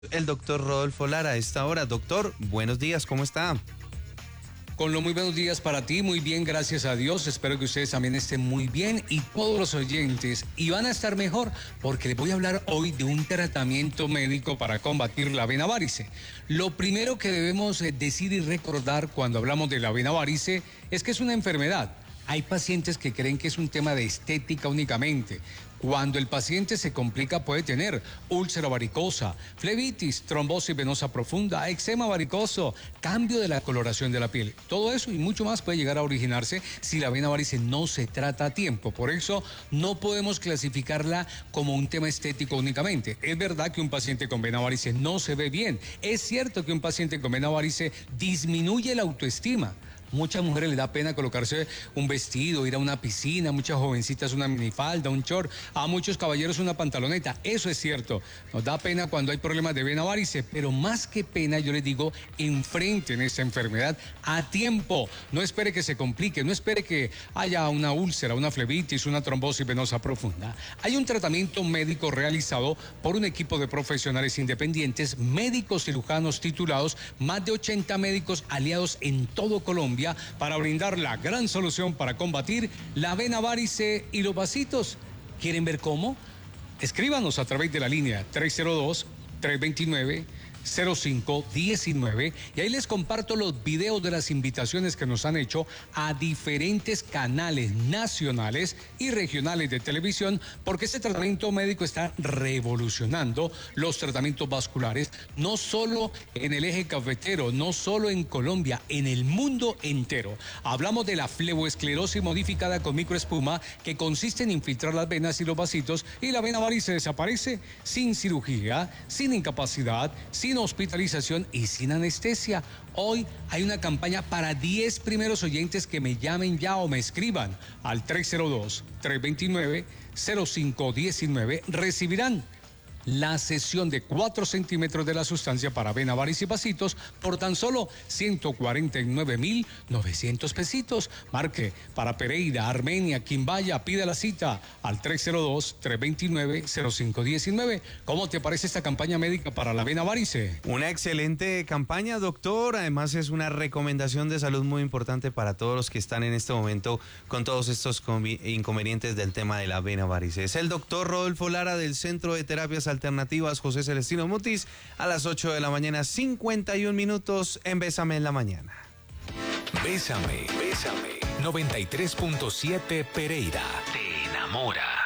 El doctor Rodolfo Lara a esta hora. Doctor, buenos días, ¿cómo está? Con lo muy buenos días para ti, muy bien, gracias a Dios. Espero que ustedes también estén muy bien y todos los oyentes. Y van a estar mejor porque les voy a hablar hoy de un tratamiento médico para combatir la vena varice. Lo primero que debemos decir y recordar cuando hablamos de la vena varice es que es una enfermedad. Hay pacientes que creen que es un tema de estética únicamente. Cuando el paciente se complica puede tener úlcera varicosa, flebitis, trombosis venosa profunda, eczema varicoso, cambio de la coloración de la piel. Todo eso y mucho más puede llegar a originarse si la vena varice no se trata a tiempo. Por eso no podemos clasificarla como un tema estético únicamente. Es verdad que un paciente con vena varice no se ve bien. Es cierto que un paciente con vena varice disminuye la autoestima. Muchas mujeres les da pena colocarse un vestido, ir a una piscina, muchas jovencitas una minifalda, un short, a muchos caballeros una pantaloneta. Eso es cierto, nos da pena cuando hay problemas de vena varice, pero más que pena yo les digo, enfrenten esta enfermedad a tiempo. No espere que se complique, no espere que haya una úlcera, una flebitis, una trombosis venosa profunda. Hay un tratamiento médico realizado por un equipo de profesionales independientes, médicos cirujanos titulados, más de 80 médicos aliados en todo Colombia, para brindar la gran solución para combatir la vena varice y los vasitos. ¿Quieren ver cómo? Escríbanos a través de la línea 302-329-0519 y ahí les comparto los videos de las invitaciones que nos han hecho a diferentes canales nacionales y regionales de televisión, porque este tratamiento médico está revolucionando los tratamientos vasculares, no solo en el eje cafetero, no solo en Colombia, en el mundo entero. Hablamos de la fleboesclerosis modificada con microespuma, que consiste en infiltrar las venas y los vasitos, y la vena varice desaparece sin cirugía, sin incapacidad, sin hospitalización y sin anestesia. Hoy hay una campaña para 10 primeros oyentes que me llamen ya o me escriban al 302-329-0519. Recibirán la sesión de 4 centímetros de la sustancia para vena varice y vasitos por tan solo 149.900 pesitos. Marque para Pereira, Armenia, Quimbaya, pida la cita al 302-329-0519. ¿Cómo te parece esta campaña médica para la vena varice? Una excelente campaña, doctor. Además es una recomendación de salud muy importante para todos los que están en este momento con todos estos inconvenientes del tema de la vena varice. Es el doctor Rodolfo Lara del Centro de Terapias Alternativas José Celestino Mutis a las 8 de la mañana, 51 minutos en Bésame en la Mañana. Bésame, bésame. 93.7 Pereira. Te enamora.